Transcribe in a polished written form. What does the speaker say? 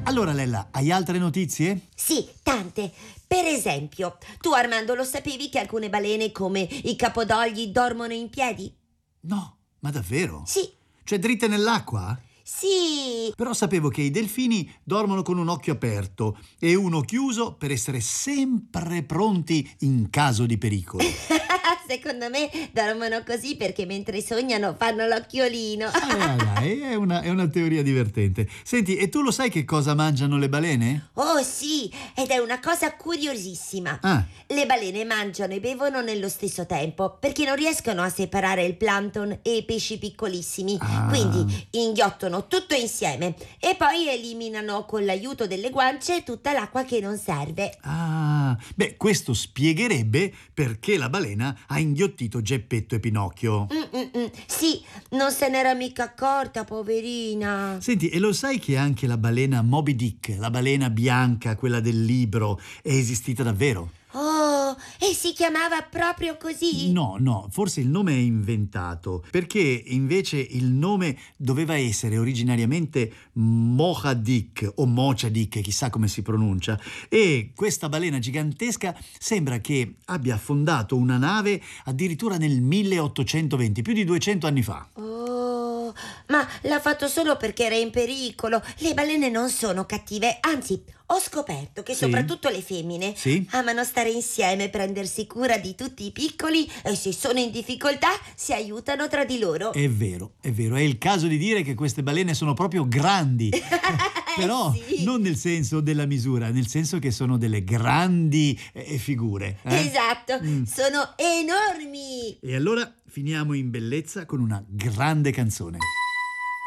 Allora, Lella, hai altre notizie? Sì, tante. Per esempio, tu Armando lo sapevi che alcune balene come i capodogli dormono in piedi? No, ma davvero? Sì, Cioè dritte nell'acqua? sì. Però sapevo che i delfini dormono con un occhio aperto e uno chiuso per essere sempre pronti in caso di pericolo. Secondo me dormono così perché mentre sognano fanno l'occhiolino. Dai, è una teoria divertente. Senti, e tu lo sai che cosa mangiano le balene? Oh sì, ed è una cosa curiosissima. Ah, Le balene mangiano e bevono nello stesso tempo perché non riescono a separare il plankton e i pesci piccolissimi. Ah. Quindi inghiottono tutto insieme e poi eliminano con l'aiuto delle guance tutta l'acqua che non serve. beh, questo spiegherebbe perché la balena ha inghiottito Geppetto e Pinocchio. Sì, non se n'era mica accorta, poverina. Senti, e lo sai che anche la balena Moby Dick, la balena bianca, quella del libro, è esistita davvero? Oh, e si chiamava proprio così? No, forse il nome è inventato, perché invece il nome doveva essere originariamente Mohadik o Mochadik, chissà come si pronuncia, e questa balena gigantesca sembra che abbia affondato una nave addirittura nel 1820, più di 200 anni fa. Oh, ma l'ha fatto solo perché era in pericolo. Le balene non sono cattive, anzi, ho scoperto che Sì? soprattutto le femmine Sì? amano stare insieme, prendersi cura di tutti i piccoli e se sono in difficoltà si aiutano tra di loro. È vero, è il caso di dire che queste balene sono proprio grandi, però Sì. non nel senso della misura, nel senso che sono delle grandi figure. Esatto, sono enormi. E allora finiamo in bellezza con una grande canzone.